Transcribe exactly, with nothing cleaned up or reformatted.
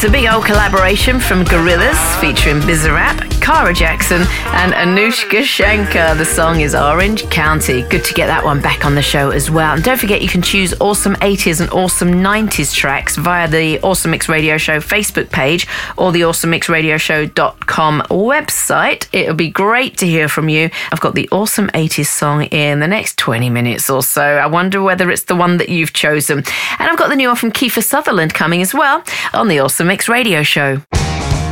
It's a big old collaboration from Gorillaz featuring Bizarrap, Cara Jackson and Anushka Shankar. The song is Orange County. Good to get that one back on the show as well. And don't forget you can choose awesome eighties and awesome nineties tracks via the Awesome Mix Radio Show Facebook page or the awesome mix radio show dot com website. It'll be great to hear from you. I've got the awesome eighties song in the next twenty minutes or so. I wonder whether it's the one that you've chosen. And I've got the new one from Kiefer Sutherland coming as well on the Awesome Mix Radio Show.